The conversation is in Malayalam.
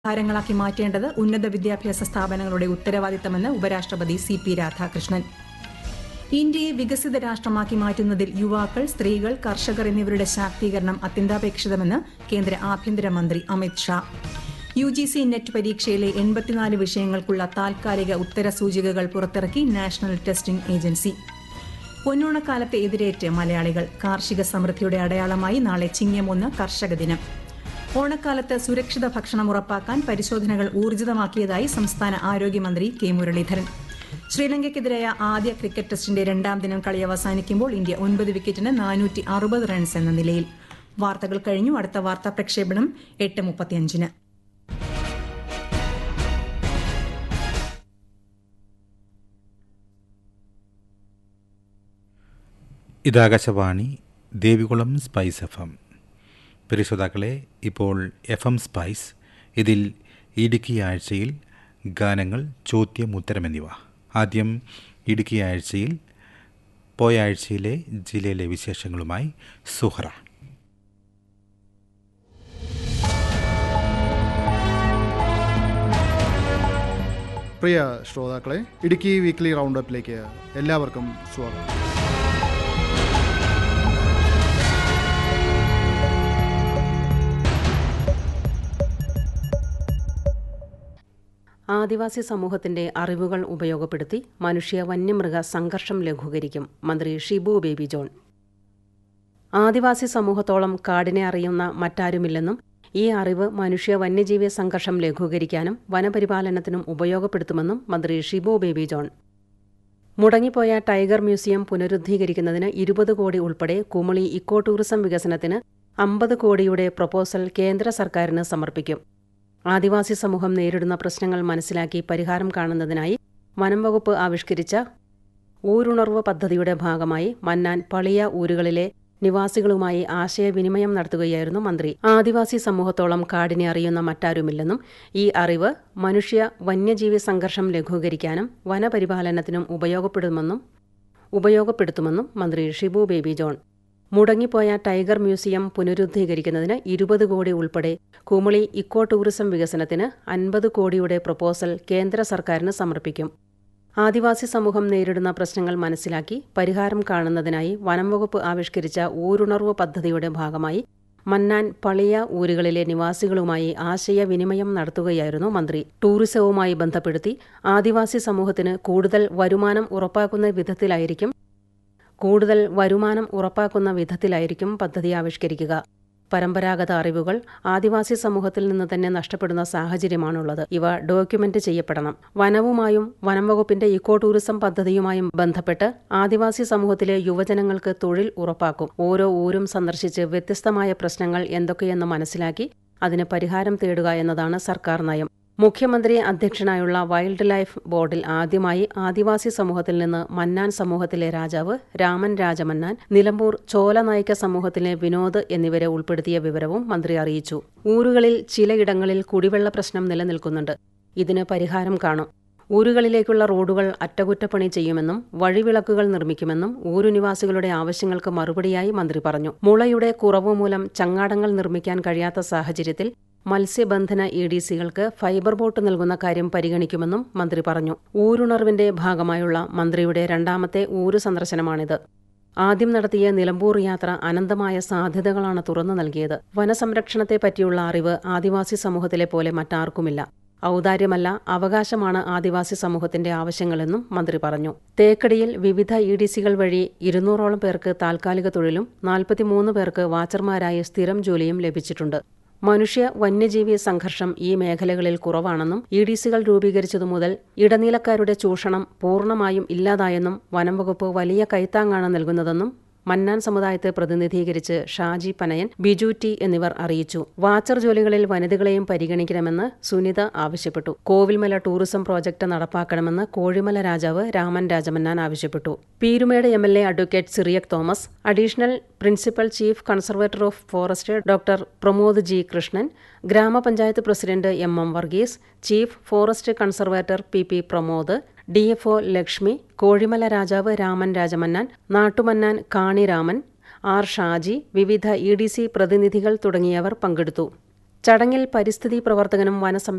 ാക്കി മാറ്റേണ്ടത് ഉന്നത വിദ്യാഭ്യാസ സ്ഥാപനങ്ങളുടെ ഉത്തരവാദിത്തമെന്ന് ഉപരാഷ്ട്രപതി CP രാധാകൃഷ്ണൻ. ഇന്ത്യയെ വികസിത രാഷ്ട്രമാക്കി മാറ്റുന്നതിൽ യുവാക്കൾ, സ്ത്രീകൾ, കർഷകർ എന്നിവരുടെ ശാക്തീകരണം അത്യന്താപേക്ഷിതമെന്ന് കേന്ദ്ര ആഭ്യന്തരമന്ത്രി അമിത് ഷാ. UGC നെറ്റ് പരീക്ഷയിലെ 84 വിഷയങ്ങൾക്കുള്ള താൽക്കാലിക ഉത്തരസൂചികകൾ പുറത്തിറക്കി നാഷണൽ ടെസ്റ്റിംഗ് ഏജൻസി. പൊന്നോണക്കാലത്തെ എതിരേറ്റ് മലയാളികൾ. കാർഷിക സമൃദ്ധിയുടെ അടയാളമായി നാളെ ചിങ്ങം 1 കർഷക ദിനം. ഓണക്കാലത്ത് സുരക്ഷിത ഭക്ഷണം ഉറപ്പാക്കാൻ പരിശോധനകൾ ഊർജിതമാക്കിയതായി സംസ്ഥാന ആരോഗ്യമന്ത്രി കെ മുരളീധരൻ. ശ്രീലങ്കയ്ക്കെതിരായ ആദ്യ ക്രിക്കറ്റ് ടെസ്റ്റിന്റെ 2ാം ദിനം കളി അവസാനിക്കുമ്പോൾ ഇന്ത്യ 9 വിക്കറ്റിന് 460 റൺസ് എന്ന നിലയിൽ. വാർത്തകൾ കഴിഞ്ഞു. അടുത്ത വാർത്താ പ്രക്ഷേപണം 8:35. ഇതാകാശവാണി ദേവികുളം സ്പൈസ് FM. പ്രിയശ്രോതാക്കളെ, ഇപ്പോൾ FM സ്പൈസ്. ഇതിൽ ഇടുക്കി ആഴ്ചയിൽ ഗാനങ്ങൾ, ചോദ്യം, ഉത്തരം എന്നിവ. ആദ്യം ഇടുക്കി ആഴ്ചയിൽ പോയ ആഴ്ചയിലെ ജില്ലയിലെ വിശേഷങ്ങളുമായി സുഹറ. പ്രിയ ശ്രോതാക്കളെ, ഇടുക്കി വീക്ക്ലി റൗണ്ട് അപ്പിലേക്ക് എല്ലാവർക്കും സ്വാഗതം. ആദിവാസി സമൂഹത്തിന്റെ അറിവുകൾ ഉപയോഗപ്പെടുത്തി മനുഷ്യ വന്യമൃഗ സംഘർഷം ലഘൂകരിക്കും മന്ത്രി ഷിബു ബേബി ജോൺ. ആദിവാസി സമൂഹത്തോളം കാടിനെ അറിയുന്ന മറ്റാരുമില്ലെന്നും ഈ അറിവ് മനുഷ്യ വന്യജീവി സംഘർഷം ലഘൂകരിക്കാനും വനപരിപാലനത്തിനും ഉപയോഗപ്പെടുത്തുമെന്നും മന്ത്രി Shibu baby John. മുടങ്ങിപ്പോയ tiger museum പുനരുദ്ധീകരിക്കുന്നതിന് 20 കോടി ഉൾപ്പെടെ കുമളി ഇക്കോ ടൂറിസം വികസനത്തിന് 50 കോടിയുടെ പ്രപ്പോസൽ കേന്ദ്ര സർക്കാരിന് സമർപ്പിക്കും. ആദിവാസി സമൂഹം നേരിടുന്ന പ്രശ്നങ്ങൾ മനസ്സിലാക്കി പരിഹാരം കാണുന്നതിനായി വനം വകുപ്പ് ആവിഷ്കരിച്ച ഊരുണർവ് പദ്ധതിയുടെ ഭാഗമായി മന്നാൻ പളിയ ഊരുകളിലെ നിവാസികളുമായി ആശയവിനിമയം നടത്തുകയായിരുന്നു മന്ത്രി. ആദിവാസി സമൂഹത്തോളം കാടിനെ അറിയുന്ന മറ്റാരുമില്ലെന്നും ഈ അറിവ് മനുഷ്യ വന്യജീവി സംഘർഷം ലഘൂകരിക്കാനും വനപരിപാലനത്തിനും ഉപയോഗപ്പെടുത്തുമെന്നും മന്ത്രി Shibu baby John. മുടങ്ങിപ്പോയ tiger museum പുനരുദ്ധീകരിക്കുന്നതിന് 20 കോടി ഉൾപ്പെടെ കുമളി ഇക്കോ ടൂറിസം വികസനത്തിന് 50 കോടിയുടെ പ്രപ്പോസൽ കേന്ദ്ര സർക്കാരിന് സമർപ്പിക്കും. ആദിവാസി സമൂഹം നേരിടുന്ന പ്രശ്നങ്ങൾ മനസ്സിലാക്കി പരിഹാരം കാണുന്നതിനായി വനം വകുപ്പ് ആവിഷ്കരിച്ച ഊരുണർവ് പദ്ധതിയുടെ ഭാഗമായി മന്നാൻ പളിയ ഊരുകളിലെ നിവാസികളുമായി ആശയവിനിമയം നടത്തുകയായിരുന്നു മന്ത്രി. ടൂറിസവുമായി ബന്ധപ്പെടുത്തി ആദിവാസി സമൂഹത്തിന് കൂടുതൽ വരുമാനം ഉറപ്പാക്കുന്ന വിധത്തിലായിരിക്കും പദ്ധതി ആവിഷ്കരിക്കുക. പരമ്പരാഗത അറിവുകൾ ആദിവാസി സമൂഹത്തിൽ നിന്ന് തന്നെ നഷ്ടപ്പെടുന്ന സാഹചര്യമാണുള്ളത്. ഇവ ഡോക്യുമെന്റ് ചെയ്യപ്പെടണം. വനവുമായും വനം വകുപ്പിന്റെ ഇക്കോ ടൂറിസം പദ്ധതിയുമായും ബന്ധപ്പെട്ട് ആദിവാസി സമൂഹത്തിലെ യുവജനങ്ങൾക്ക് തൊഴിൽ ഉറപ്പാക്കും. ഓരോ ഊരും സന്ദർശിച്ച് വ്യത്യസ്തമായ പ്രശ്നങ്ങൾ എന്തൊക്കെയെന്ന് മനസ്സിലാക്കി അതിന് പരിഹാരം തേടുക എന്നതാണ് സർക്കാർ നയം. മുഖ്യമന്ത്രി അധ്യക്ഷനായുള്ള വൈൽഡ് ലൈഫ് ബോർഡിൽ ആദ്യമായി ആദിവാസി സമൂഹത്തിൽ നിന്ന് മന്നാൻ സമൂഹത്തിലെ രാജാവ് രാമൻ രാജമന്നാൻ, നിലമ്പൂർ ചോല നായിക്ക സമൂഹത്തിലെ വിനോദ് എന്നിവരെ ഉൾപ്പെടുത്തിയ വിവരവും മന്ത്രി അറിയിച്ചു. ഊരുകളിൽ ചിലയിടങ്ങളിൽ കുടിവെള്ള പ്രശ്നം നിലനിൽക്കുന്നുണ്ട്. ഇതിന് പരിഹാരം കാണും. ഊരുകളിലേക്കുള്ള റോഡുകൾ അറ്റകുറ്റപ്പണി ചെയ്യുമെന്നും വഴിവിളക്കുകൾ നിർമ്മിക്കുമെന്നും ഊരുനിവാസികളുടെ ആവശ്യങ്ങൾക്ക് മറുപടിയായി മന്ത്രി പറഞ്ഞു. മുളയുടെ കുറവ് മൂലം ചങ്ങാടങ്ങൾ നിർമ്മിക്കാൻ കഴിയാത്ത സാഹചര്യത്തിൽ മത്സ്യബന്ധന EDCകൾക്ക് ഫൈബർ ബോട്ട് നൽകുന്ന കാര്യം പരിഗണിക്കുമെന്നും മന്ത്രി പറഞ്ഞു. ഊരുണർവിന്റെ ഭാഗമായുള്ള മന്ത്രിയുടെ 2ാമത്തെ ഊരു സന്ദർശനമാണിത്. ആദ്യം നടത്തിയ നിലമ്പൂർ യാത്ര അനന്തമായ സാധ്യതകളാണ് തുറന്നു നൽകിയത്. വനസംരക്ഷണത്തെ പറ്റിയുള്ള അറിവ് ആദിവാസി സമൂഹത്തിലെ പോലെ മറ്റാർക്കുമില്ല. ഔദാര്യമല്ല, അവകാശമാണ് ആദിവാസി സമൂഹത്തിന്റെ ആവശ്യങ്ങളെന്നും മന്ത്രി പറഞ്ഞു. തേക്കടിയിൽ വിവിധ EDCകൾ വഴി 200ഓളം പേർക്ക് താൽക്കാലിക തൊഴിലും 43 പേർക്ക് വാച്ചർമാരായി സ്ഥിരം ജോലിയും ലഭിച്ചിട്ടുണ്ട്. മനുഷ്യ വന്യജീവി സംഘർഷം ഈ മേഖലകളിൽ കുറവാണെന്നും EDCകൾ രൂപീകരിച്ചതു മുതൽ ഇടനിലക്കാരുടെ ചൂഷണം പൂർണ്ണമായും ഇല്ലാതായെന്നും വനം വകുപ്പ് വലിയ കൈത്താങ്ങാണ് നൽകുന്നതെന്നും മന്നാൻ സമുദായത്തെ പ്രതിനിധീകരിച്ച് ഷാജി പനയൻ, ബിജു ടി എന്നിവർ അറിയിച്ചു. വാച്ചർ ജോലികളിൽ വനിതകളെയും പരിഗണിക്കണമെന്ന് സുനിത ആവശ്യപ്പെട്ടു. കോവിൽമല ടൂറിസം പ്രോജക്ട് നടപ്പാക്കണമെന്ന് കോഴിമല രാജാവ് രാമൻ രാജമന്നാൻ ആവശ്യപ്പെട്ടു. Peermade MLA advocate Cyriac Thomas, additional principal chief conservator of forest doctor Pramod G Krishnan, ഗ്രാമപഞ്ചായത്ത് president MM Varghese, chief forest conservator PP Pramod, DFO Lakshmi, Kozhimala രാജാവ് രാമൻ രാജമന്നാൻ, നാട്ടുമന്നാൻ കാണി രാമൻ, R ഷാജി, വിവിധ EDC പ്രതിനിധികൾ തുടങ്ങിയവർ പങ്കെടുത്തു. ചടങ്ങിൽ പരിസ്ഥിതി പ്രവർത്തകനും